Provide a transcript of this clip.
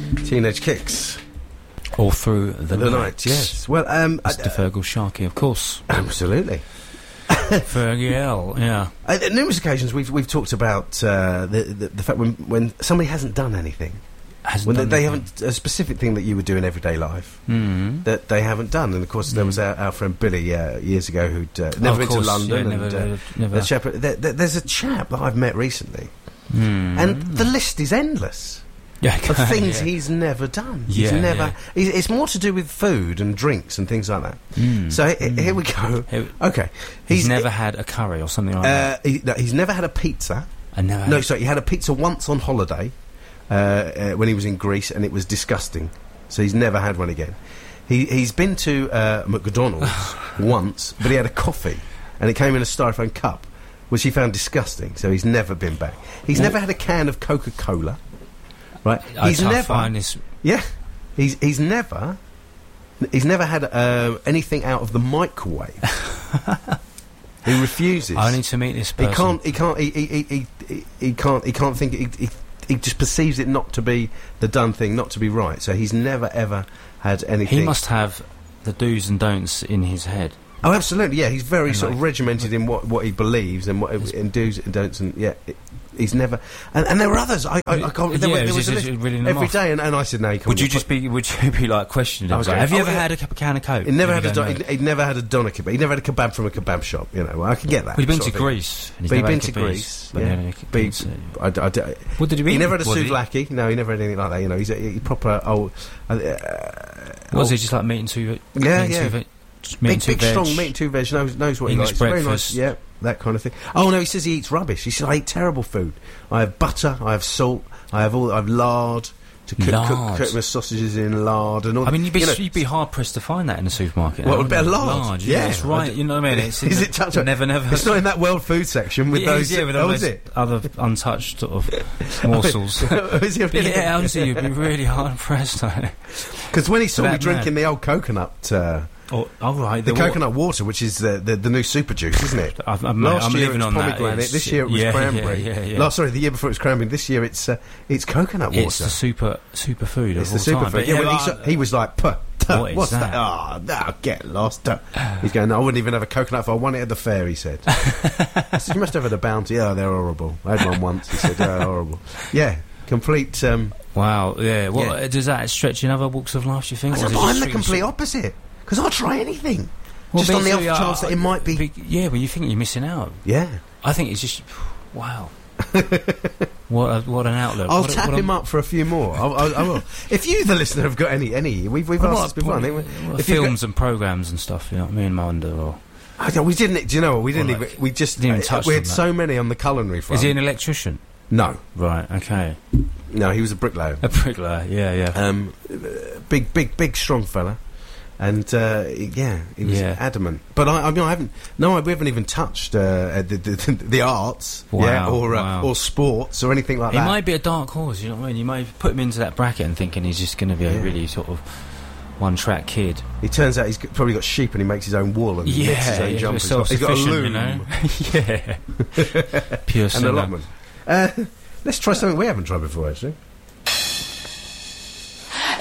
Teenage Kicks. All through the night. Yes. Well, Mr. Fergal Sharkey, of course. Absolutely. Fergie L, yeah. On numerous occasions we've talked about the fact when somebody hasn't done anything, they haven't a specific thing that you would do in everyday life that they haven't done. And of course there was our friend Billy years ago who'd never been to London. There's a chap that I've met recently, and the list is endless. Of things he's never done. It's more to do with food and drinks and things like that. So here we go. Okay, he's never had a curry or something like that. He's never had a pizza. He had a pizza once on holiday when he was in Greece, and it was disgusting. So he's never had one again. He's been to McDonald's once, but he had a coffee, and it came in a styrofoam cup, which he found disgusting. So he's never been back. He's never had a can of Coca-Cola. Right, he's never. He's never had anything out of the microwave. He refuses. I need to meet this person. He can't think. He just perceives it not to be the done thing, not to be right. So he's never ever had anything. He must have the do's and don'ts in his head. Oh, absolutely. Yeah, he's very sort of regimented in what he believes and in do's and don'ts, and he's never. And there were others. I can't. There was a list every day, and I said, no, you can't. Would you be like questioning him? Have you ever had a can of Coke? He'd never had a doner kebab. He never had a kebab from a kebab shop. You know, I can get that. He'd been to Greece. He'd been to Greece. What did he mean? He never had a souvlaki. No, he never had anything like that. You know, he's a proper old. Was he just like meat and two? Big strong meat and two veg, knows what English he likes. breakfast. Very nice, yeah, that kind of thing. Oh no, he says he eats rubbish. He says I eat terrible food. I have butter, I have salt, I have lard to cook my sausages in lard and all. I mean, you'd be hard pressed to find that in a supermarket. What, a bit of lard? Yeah, it's right. You know what I mean? Is it touched? Never. It's not in that world food section with those. Yeah, with those other untouched sort of morsels. Honestly, you'd be really hard pressed. Because when he saw me drinking the old coconut. Right. The coconut water, which is the new super juice, isn't it? Last year it was pomegranate. This year it was cranberry. The year before it was cranberry. This year it's coconut water. It's the super food. It's the super food. He was like, what's that? Oh, get lost. He's going, I wouldn't even have a coconut if I won it at the fair, he said. I said, you must have had a bounty. Oh, they're horrible. I had one once. He said, oh, horrible. Yeah, complete. Wow, yeah. Well, does that stretch in other walks of life, do you think? I'm the complete opposite. Because I'll try anything. Just on the off chance that it might be... Yeah, well, you think you're missing out. Yeah. I think it's just... Wow. What an outlook. I'll tap him up for a few more. I will. If you, the listener, have got any... We've asked this before. Films and programmes and stuff, you know what I mean, Minder, or... we didn't... Do you know what? We didn't even... We just... Didn't even touch we had so many on the culinary front. Is he an electrician? No. Right, okay. No, he was a bricklayer. Yeah. Big, strong fella. And he was adamant. But I haven't. No, we haven't even touched the arts, or sports or anything like that. He might be a dark horse. You know what I mean? You might put him into that bracket and thinking he's just going to be a really sort of one-track kid. It turns out he's probably got sheep and he makes his own wool and makes his own jumpers. He's got a loom, you know? Yeah. Pure and allotment. Let's try something we haven't tried before, actually.